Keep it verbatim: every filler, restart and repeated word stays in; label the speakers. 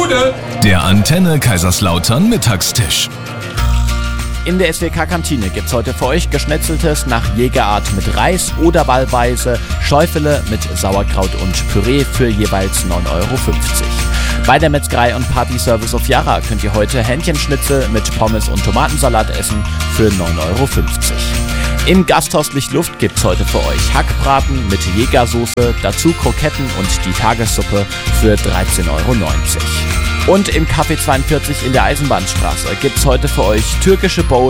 Speaker 1: Gude!
Speaker 2: Der Antenne Kaiserslautern Mittagstisch.
Speaker 3: In der S W K-Kantine gibt's heute für euch Geschnetzeltes nach Jägerart mit Reis oder wahlweise Schäufele mit Sauerkraut und Püree für jeweils neun Euro fünfzig. Bei der Metzgerei und Partyservice auf Jara könnt ihr heute Hähnchenschnitzel mit Pommes und Tomatensalat essen für neun Euro fünfzig. Im Gasthaus Lichtluft gibt's heute für euch Hackbraten mit Jägersoße, dazu Kroketten und die Tagessuppe für dreizehn Euro neunzig. Und im Café zweiundvierzig in der Eisenbahnstraße gibt's heute für euch türkische Bowl